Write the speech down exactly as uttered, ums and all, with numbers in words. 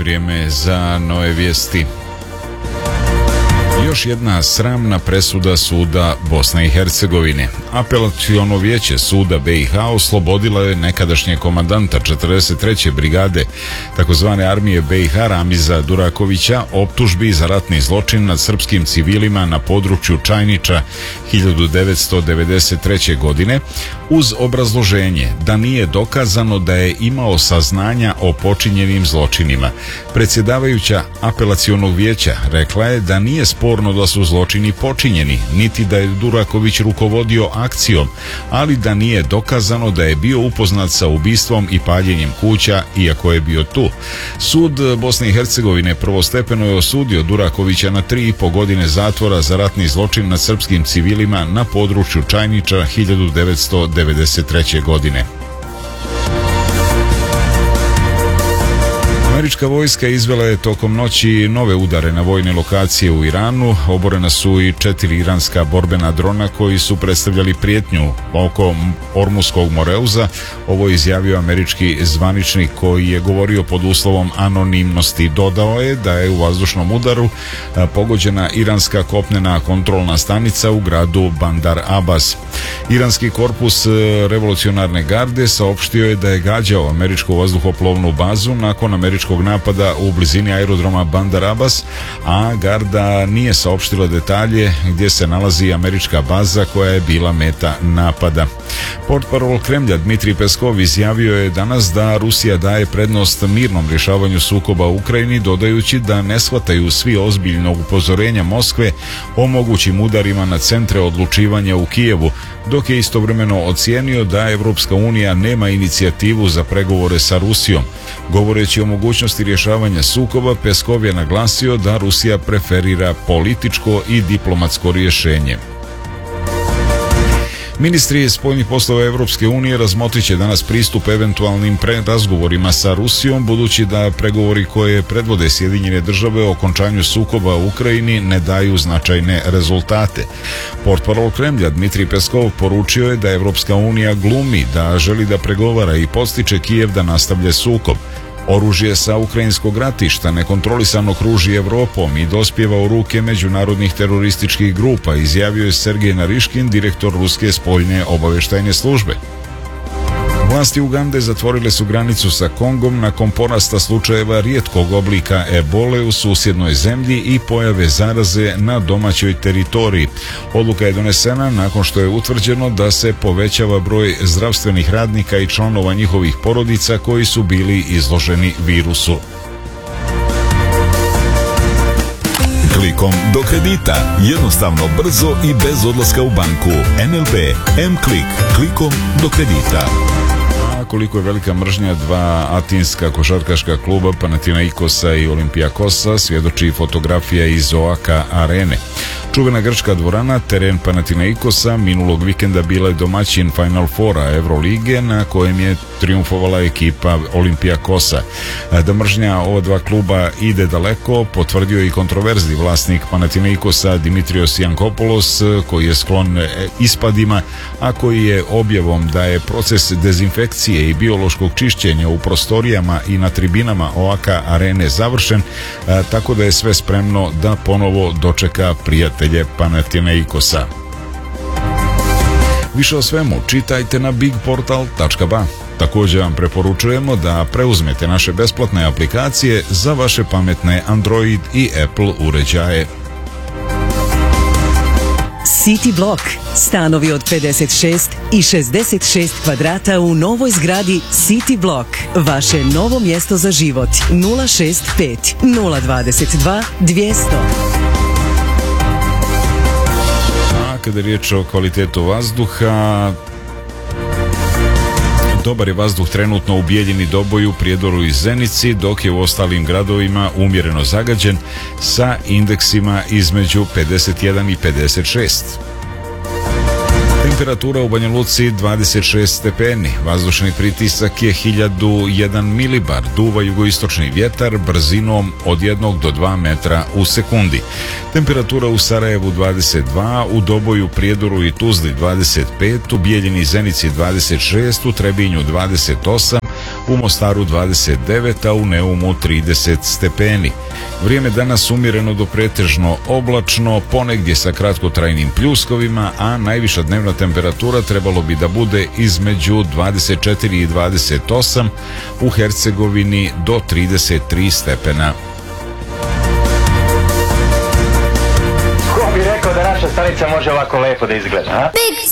vrijeme za nove vijesti. Još jedna sramna presuda suda Bosne i Hercegovine. Apelaciono vijeće suda B i H oslobodila je nekadašnjeg komandanta četrdeset treće brigade takozvane armije B i H Ramiza Durakovića optužbi za ratni zločin nad srpskim civilima na području Čajniča hiljadu devetsto devedeset treće. godine uz obrazloženje da nije dokazano da je imao saznanja o počinjenim zločinima. Predsjedavajuća apelacionog vijeća rekla je da nije sporno da su zločini počinjeni, niti da je Duraković rukovodio akcijom, ali da nije dokazano da je bio upoznat sa ubistvom i paljenjem kuća, iako je bio tu. Sud Bosne i Hercegovine prvostepeno je osudio Durakovića na tri i po godine zatvora za ratni zločin nad srpskim civilima na području Čajniča hiljadu devetsto devedeset treće. godine. Američka vojska izvela je tokom noći nove udare na vojne lokacije u Iranu. Oborena su i četiri iranska borbena drona koji su predstavljali prijetnju oko Ormuskog Moreuza. Ovo je izjavio američki zvaničnik koji je govorio pod uslovom anonimnosti. Dodao je da je u vazdušnom udaru pogođena iranska kopnena kontrolna stanica u gradu Bandar Abbas. Iranski korpus revolucionarne garde saopštio je da je gađao američku vazduhoplovnu bazu nakon američkog napada u blizini aerodroma Bandar Abbas, a garda nije saopštila detalje gdje se nalazi američka baza koja je bila meta napada. Portparol Kremlja Dmitrij Peskov izjavio je danas da Rusija daje prednost mirnom rješavanju sukoba u Ukrajini, dodajući da ne shvataju svi ozbiljnog upozorenja Moskve o mogućim udarima na centre odlučivanja u Kijevu, dok je istovremeno ocijenio da Evropska unija nema inicijativu za pregovore sa Rusijom. Govoreći o mogućnosti rješavanja sukoba, Peskov je naglasio da Rusija preferira političko i diplomatsko rješenje. Ministri spoljnih poslova Evropske unije razmotrit će danas pristup eventualnim razgovorima sa Rusijom, budući da pregovori koje predvode Sjedinjene države o okončanju sukoba u Ukrajini ne daju značajne rezultate. Portparol Kremlja Dmitrij Peskov poručio je da Evropska unija glumi da želi da pregovara i podstiče Kijev da nastavlja sukob. Oružje sa ukrajinskog ratišta nekontrolisano kruži Evropom i dospijeva u ruke međunarodnih terorističkih grupa, izjavio je Sergej Nariškin, direktor ruske spoljne obavještajne službe. Vlasti Ugande zatvorile su granicu sa Kongom nakon porasta slučajeva rijetkog oblika ebole u susjednoj zemlji i pojave zaraze na domaćoj teritoriji. Odluka je donesena nakon što je utvrđeno da se povećava broj zdravstvenih radnika i članova njihovih porodica koji su bili izloženi virusu. Klikom do kredita. Jednostavno, brzo i bez odlaska u banku. N L B M-Klik. Klikom do kredita. Koliko je velika mržnja dva atinska košarkaška kluba Panathinaikosa i Olympiakosa svjedoči fotografija iz Oaka arene. Čuvena grčka dvorana, teren Panathinaikosa, minulog vikenda bila je domaćin Final Fora Evrolige na kojem je triumfovala ekipa Olympiakosa. Da mržnja ova dva kluba ide daleko, potvrdio i kontroverzni vlasnik Panathinaikosa Dimitrios Yankopoulos, koji je sklon ispadima, a koji je objavom da je proces dezinfekcije i biološkog čišćenja u prostorijama i na tribinama Oaka arene završen, tako da je sve spremno da ponovo dočeka prijatelje Panathinaikosa. Više o svemu čitajte na big portal tačka ba. Također vam preporučujemo da preuzmete naše besplatne aplikacije za vaše pametne Android i Apple uređaje. City Block. Stanovi od pedeset šest i šezdeset šest kvadrata u novoj zgradi City Block. Vaše novo mjesto za život. nula šest pet nula dvadeset dva dvjesto. A kada je riječ o kvalitetu vazduha, dobar je vazduh trenutno u Bijeljini, Doboju, Prijedoru i Zenici, dok je u ostalim gradovima umjereno zagađen sa indeksima između pedeset jedan i pedeset šest. Temperatura u Banja Luci dvadeset šest stepeni, vazdušni pritisak je hiljadu jedan milibar, duva jugoistočni vjetar brzinom od jednog do dva metra u sekundi. Temperatura u Sarajevu dvadeset dva, u Doboju, Prijedoru i Tuzli dvadeset pet, u Bijeljini i Zenici dvadeset šest, u Trebinju dvadeset osam, u Mostaru dvadeset devet, a u Neumu trideset stepeni. Vrijeme danas umjereno do pretežno oblačno, ponegdje sa kratkotrajnim pljuskovima, a najviša dnevna temperatura trebalo bi da bude između dvadeset četiri i dvadeset osam, u Hercegovini do trideset tri stepena. Ko bi rekao da naša stanica može ovako lepo da izgleda, a?